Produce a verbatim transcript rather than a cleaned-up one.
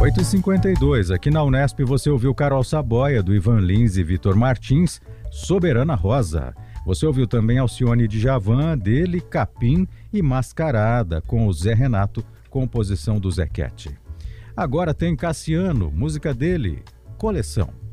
oito e cinquenta e dois, aqui na Unesp você ouviu Carol Saboia, do Ivan Lins e Vitor Martins, Soberana Rosa. Você ouviu também Alcione Djavan, dele, Capim e Mascarada, com o Zé Renato, composição do Zequete. Agora tem Cassiano, música dele, Coleção.